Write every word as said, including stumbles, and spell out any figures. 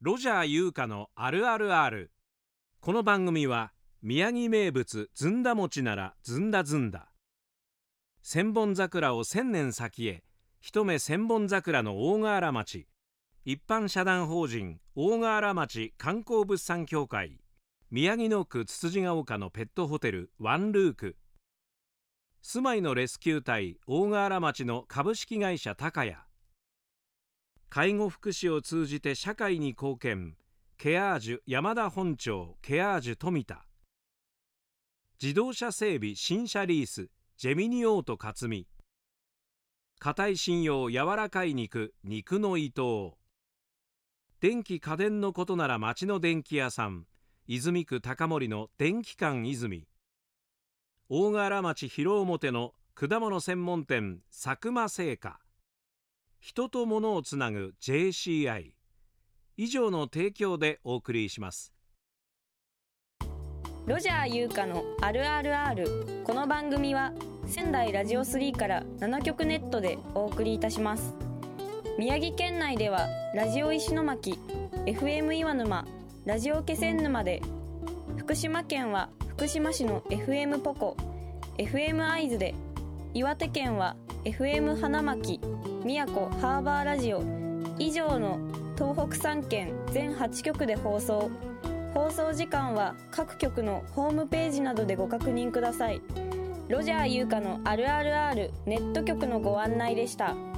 ロジャー優香のあるある R。 この番組は宮城名物ずんだ餅ならずんだずんだ、千本桜を千年先へ、一目千本桜の大河原町、一般社団法人大河原町観光物産協会、宮城野区つつじが丘のペットホテルワンルーク、住まいのレスキュー隊大河原町の株式会社高谷、介護福祉を通じて社会に貢献、ケアージュ山田本町ケアージュ富田、自動車整備新車リースジェミニオート克美、硬い信用柔らかい肉肉の伊藤、電気家電のことなら町の電気屋さん泉区高森の電気館泉、大河原町広表の果物専門店佐久間製菓、人と物をつなぐ ジェーシーアイ 以上の提供でお送りします。 ロジャー優香のあるある R。 この番組は仙台ラジオスリーからなな局ネットでお送りいたします。宮城県内ではラジオ石巻、 エフエム 岩沼、ラジオ気仙沼で、福島県は福島市の エフエム ポコ、 エフエム 会津で、岩手県は エフエム 花巻、宮古ハーバーラジオ以上の東北さん県全はち局で放送。放送時間は各局のホームページなどでご確認ください。ロジャー優香のあるある R ネット局のご案内でした。